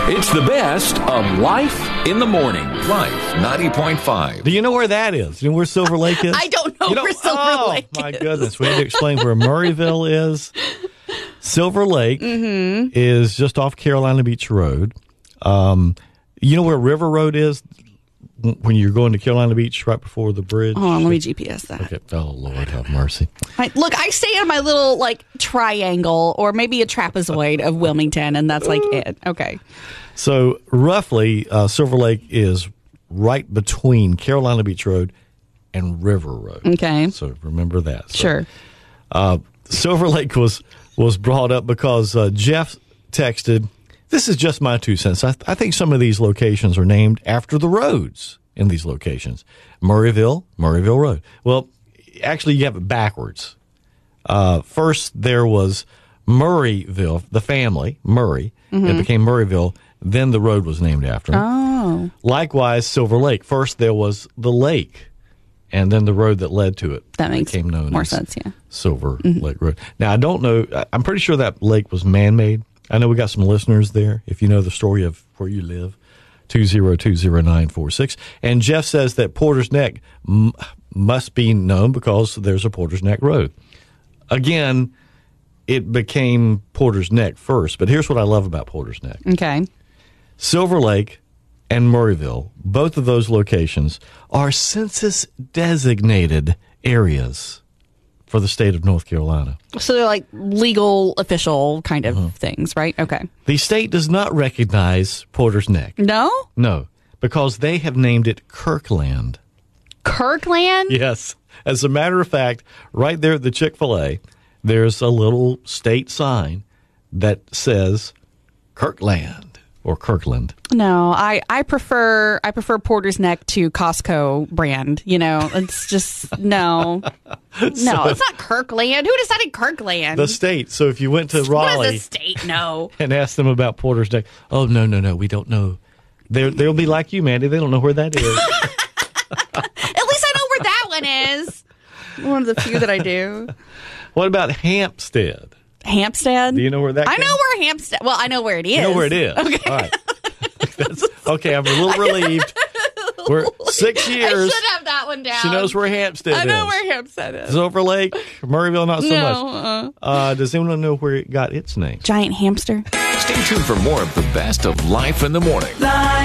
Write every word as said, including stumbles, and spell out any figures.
It's the best of Life in the Morning. Life ninety point five. Do you know where that is? You know where Silver Lake is? I don't know, you know where Silver oh, Lake is. My goodness. We had to explain where Murrayville is. Silver Lake mm-hmm. is just off Carolina Beach Road. Um, you know where River Road is when you're going to Carolina Beach right before the bridge? Hold on, let me G P S that. Okay. Oh, Lord, have mercy. I, look, I stay in my little, like, triangle or maybe a trapezoid of Wilmington, and that's, like, it. Okay. So, roughly, uh, Silver Lake is right between Carolina Beach Road and River Road. Okay. So, remember that. So, sure. Uh, Silver Lake was, was brought up because uh, Jeff texted, this is just my two cents. I, th- I think some of these locations are named after the roads in these locations. Murrayville, Murrayville Road. Well, actually, you have it backwards. Uh, first, there was Murrayville, the family, Murray. Mm-hmm. It became Murrayville. Then the road was named after him. Oh. Likewise, Silver Lake. First, there was the lake, and then the road that led to it. That makes became known more as sense, yeah. Silver mm-hmm. Lake Road. Now, I don't know. I'm pretty sure that lake was man-made. I know we got some listeners there. If you know the story of where you live, two zero two zero nine four six. And Jeff says that Porter's Neck m- must be known because there's a Porter's Neck Road. Again, it became Porter's Neck first, but here's what I love about Porter's Neck. Okay. Silver Lake and Murrayville, both of those locations, are census-designated areas for the state of North Carolina. So they're like legal, official kind of uh-huh. things, right? Okay. The state does not recognize Porter's Neck. No? No, because they have named it Kirkland. Kirkland? Yes. As a matter of fact, right there at the Chick-fil-A, there's a little state sign that says Kirkland or Kirkland. No, I, I prefer I prefer Porter's Neck to Costco brand. You know, it's just no, no, so, it's not Kirkland. Who decided Kirkland? The state. So if you went to Raleigh, what does the state know? And asked them about Porter's Neck, oh no, no, no, we don't know. They're, they'll be like you, Mandy. They don't know where that is. At least I know where that one is. One of the few that I do. What about Hampstead? Hampstead? Do you know where that I came? know where Hampstead... Well, I know where it is. You know where it is. Okay. All right. That's, okay, I'm a little relieved. We're six years. I should have that one down. She knows where Hampstead is. I know is. where Hampstead is. Silver Lake, Murrayville, not so no, much. Uh, uh, does anyone know where it got its name? Giant hamster. Stay tuned for more of the best of Life in the Morning. Life.